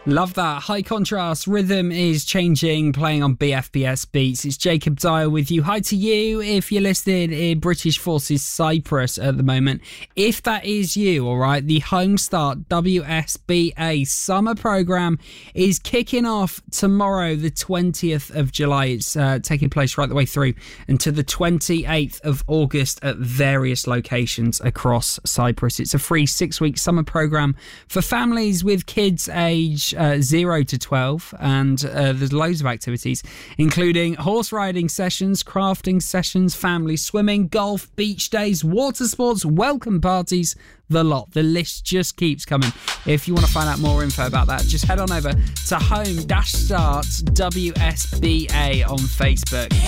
Love that. High contrast. Rhythm is changing, playing on BFBS Beats. It's Jacob Dyer with you. Hi to you if you're listed in British Forces Cyprus at the moment. If that is you, all right, the Homestart WSBA summer program is kicking off tomorrow, the 20th of July. It's taking place right the way through until the 28th of August at various locations across Cyprus. It's a free 6-week summer program for families with kids age 0 to 12, and there's loads of activities, including horse riding sessions, crafting sessions, family swimming, golf, beach days, water sports, welcome parties, the lot. The list just keeps coming. If you want to find out more info about that, just head on over to Home-Start WSBA on Facebook.